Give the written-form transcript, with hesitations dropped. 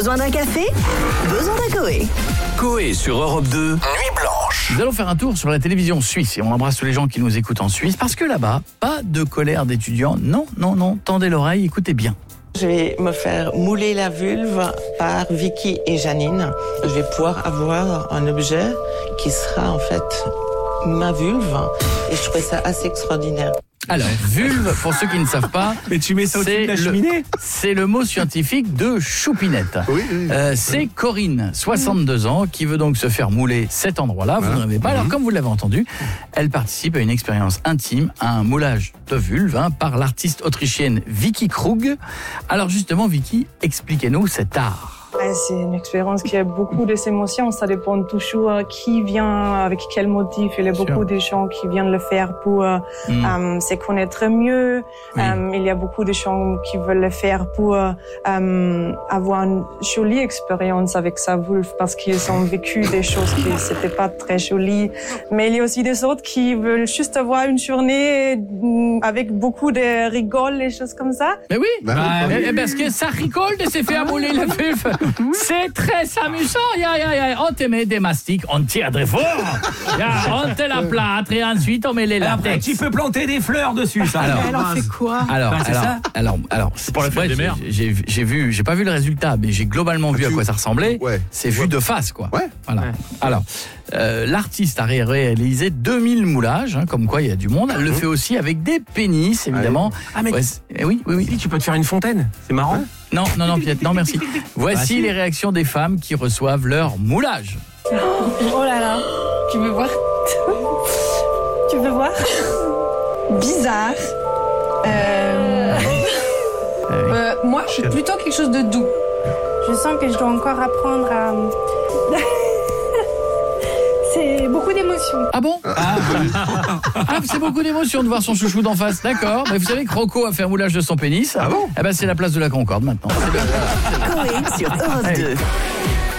Besoin d'un café? Besoin d'un Coé. Coé sur Europe 2, Nuit Blanche. Nous allons faire un tour sur la télévision suisse et on embrasse tous les gens qui nous écoutent en Suisse parce que là-bas, pas de colère d'étudiants. Non, tendez l'oreille, écoutez bien. Je vais me faire mouler la vulve par Vicky et Janine. Je vais pouvoir avoir un objet qui sera en fait ma vulve et je trouvais ça assez extraordinaire. Alors, vulve, pour ceux qui ne savent pas, Mais tu mets ça au-dessus de la cheminée? c'est le mot scientifique de choupinette. Oui. C'est Corinne, 62 ans, qui veut donc se faire mouler cet endroit-là. Vous ne rêvez pas. Alors, comme vous l'avez entendu, elle participe à une expérience intime, à un moulage de vulve par l'artiste autrichienne Vicky Krug. Alors justement, Vicky, expliquez-nous cet art. C'est une expérience qui a beaucoup d'émotions. Ça dépend toujours qui vient, avec quel motif. Il y a beaucoup de gens qui viennent le faire pour se connaître mieux. Oui. Il y a beaucoup de gens qui veulent le faire pour avoir une jolie expérience avec sa vulve parce qu'ils ont vécu des choses qui n'étaient pas très jolies. Mais il y a aussi des autres qui veulent juste avoir une journée avec beaucoup de rigoles et choses comme ça. Mais oui, parce que ça rigole de se faire mouler la vulve. C'est très amusant. On te met des mastiques, on tire très fort. On te la plâtre et ensuite on met les latex. Après, tu peux planter des fleurs dessus, ça. Elle en fait quoi? Alors, C'est pour la fête des mères. J'ai pas vu le résultat, mais j'ai globalement vu à quoi ça ressemblait. Ouais. C'est vu de face, quoi. Ouais. Voilà. Alors, l'artiste a réalisé 2000 moulages, comme quoi il y a du monde. Elle le fait aussi avec des pénis, évidemment. Ah, mais Oui. si, tu peux te faire une fontaine. C'est marrant. Non, Piette, non, merci. Voici les réactions des femmes qui reçoivent leur moulage. Oh là là, tu veux voir? Tu veux voir? Bizarre. Moi, je suis plutôt quelque chose de doux. Je sens que je dois encore apprendre à... C'est beaucoup d'émotions. Ah bon? C'est beaucoup d'émotion de voir son chouchou d'en face. D'accord. Mais vous savez que Rocco a fait un moulage de son pénis. Ah bon? Eh ben, c'est la place de la Concorde maintenant. Coé sur Europe 2.